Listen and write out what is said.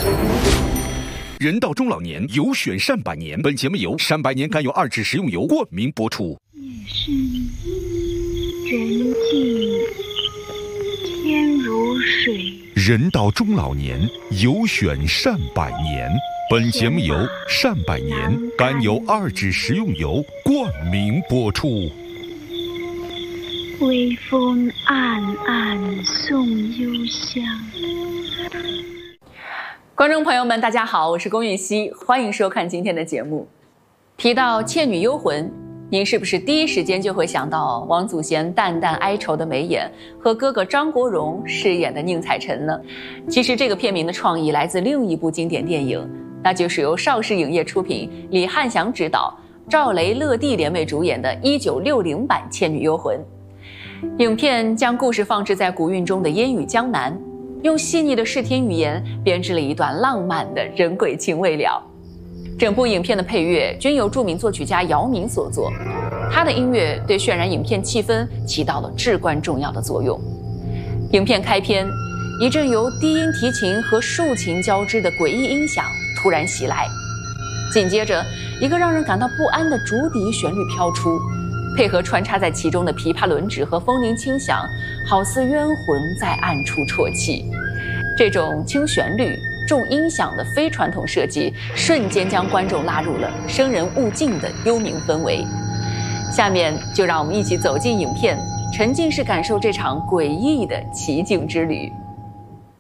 人到中老年，有选善百年。本节目由善百年甘油2酯食用油冠名播出。 夜深人静天如水。 人到中老年，有选善百年。本节目由善百年甘油2酯食用油冠名播出。 微风暗暗送幽香。 观众朋友们，大家好，我是龚玉溪，欢迎收看今天的节目。提到《倩女幽魂》，您是不是第一时间就会想到王祖贤淡淡哀愁的眉眼和哥哥张国荣饰演的宁采臣呢？其实这个片名的创意来自另一部经典电影，那就是由邵氏影业出品，李翰祥执导，赵雷、乐蒂联袂主演的1960版《倩女幽魂》。影片将故事放置在古韵中的烟雨江南，用细腻的视听语言编织了一段浪漫的人鬼情未了。整部影片的配乐均由著名作曲家姚明所作，他的音乐对渲染影片气氛起到了至关重要的作用。影片开篇，一阵由低音提琴和竖琴交织的诡异音响突然袭来，紧接着一个让人感到不安的竹笛旋律飘出，配合穿插在其中的琵琶轮指和风铃轻响，好似冤魂在暗处啜泣。这种轻旋律、重音响的非传统设计，瞬间将观众拉入了生人勿近的幽冥氛围。下面就让我们一起走进影片，沉浸式感受这场诡异的奇境之旅。